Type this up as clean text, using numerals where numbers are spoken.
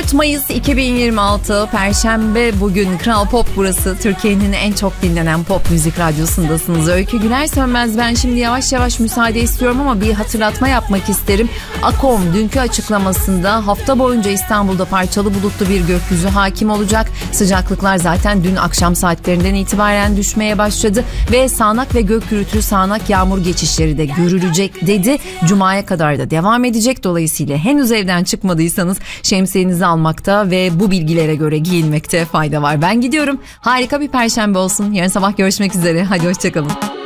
14 Mayıs 2026 Perşembe, bugün Kral Pop burası. Türkiye'nin en çok dinlenen pop müzik radyosundasınız. Öykü Güler Sönmez ben. Şimdi yavaş yavaş müsaade istiyorum ama bir hatırlatma yapmak isterim. AKOM dünkü açıklamasında hafta boyunca İstanbul'da parçalı bulutlu bir gökyüzü hakim olacak. Sıcaklıklar zaten dün akşam saatlerinden itibaren düşmeye başladı ve sağanak ve gök gürültülü sağanak yağmur geçişleri de görülecek dedi. Cuma'ya kadar da devam edecek. Dolayısıyla henüz evden çıkmadıysanız şemsiyenizi almakta ve bu bilgilere göre giyinmekte fayda var. Ben gidiyorum. Harika bir perşembe olsun. Yarın sabah görüşmek üzere. Hadi hoşçakalın.